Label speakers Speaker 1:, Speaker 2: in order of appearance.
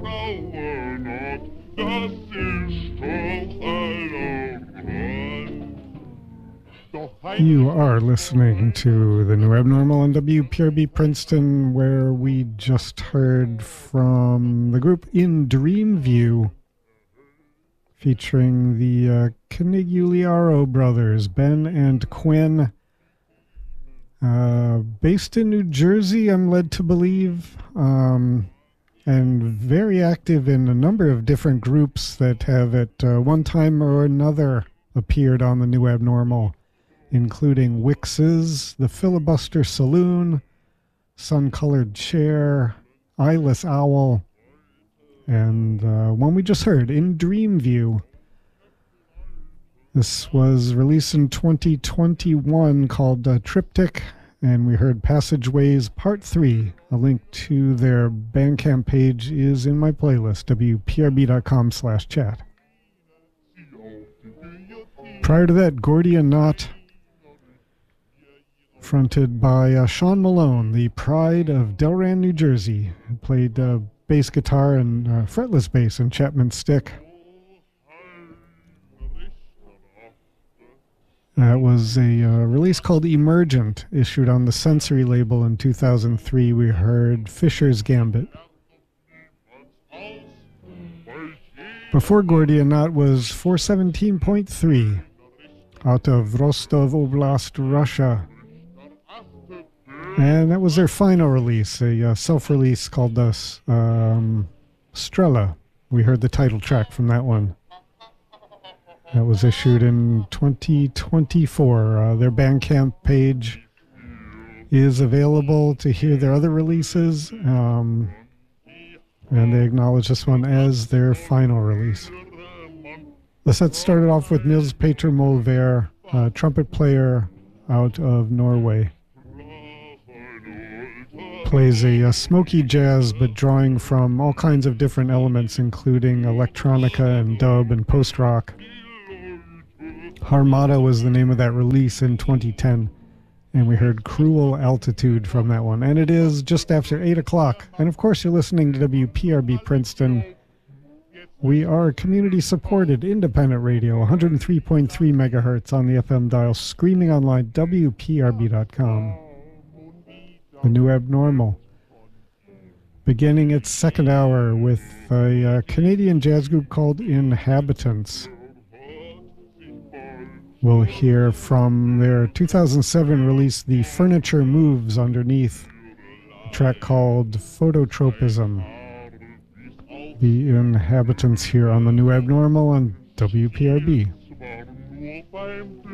Speaker 1: You are listening to The New Abnormal on WPRB Princeton, where we just heard from the group In Dream View, featuring the Canigliaro brothers, Ben and Quinn. Based in New Jersey, I'm led to believe, and very active in a number of different groups that have at one time or another appeared on The New Abnormal, including Wix's, The Filibuster Saloon, Sun-Colored Chair, Eyeless Owl, and one we just heard, In Dream View. This was released in 2021 called Triptych, and we heard Passageways Part 3. A link to their Bandcamp page is in my playlist, wprb.com/chat. Prior to that, Gordia Knot, fronted by Sean Malone, the pride of Delran, New Jersey, who played bass guitar and fretless bass and Chapman Stick. That was a release called Emergent, issued on the Sensory label in 2003. We heard Fisher's Gambit. Before Gordia Knot was 417.3 out of Rostov Oblast, Russia. And that was their final release, a self-release called Strela. We heard the title track from that one. That was issued in 2024. Their Bandcamp page is available to hear their other releases, and they acknowledge this one as their final release. The set started off with Nils Peter Molvær, a trumpet player out of Norway. Plays a smoky jazz, but drawing from all kinds of different elements, including electronica and dub and post-rock. Harmata was the name of that release in 2010, and we heard Cruel Altitude from that one. And it is just after 8 o'clock. And of course, you're listening to WPRB Princeton. We are community-supported independent radio, 103.3 megahertz on the FM dial, screaming online, WPRB.com. The New Abnormal, beginning its second hour with a Canadian jazz group called Inhabitants. We'll hear from their 2007 release, The Furniture Moves Underneath, a track called Phototropism. The Inhabitants here on The New Abnormal on WPRB.